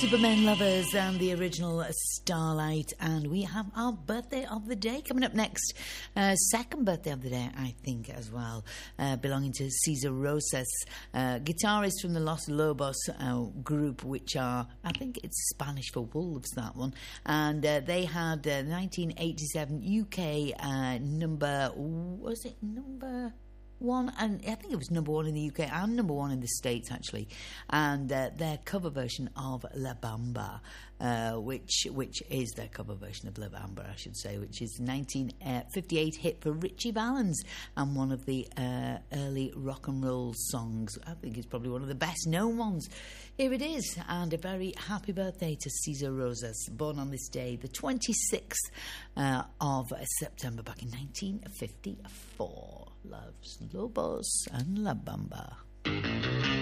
Superman Lovers and the original Starlight, and we have our birthday of the day coming up next. Second birthday of the day, I think, as well, belonging to Cesar Rosas, guitarist from the Los Lobos group, which are, I think it's Spanish for wolves, that one. And they had 1987 UK number one, and I think it was number one in the UK and number one in the States, actually, and their cover version of La Bamba, which is their cover version of La Bamba, I should say, which is 1958 hit for Richie Valens and one of the early rock and roll songs. I think it's probably one of the best known ones. Here it is, and a very happy birthday to Cesar Rosas, born on this day, the 26th of September, back in 1954. Loves Lobos and La Bamba.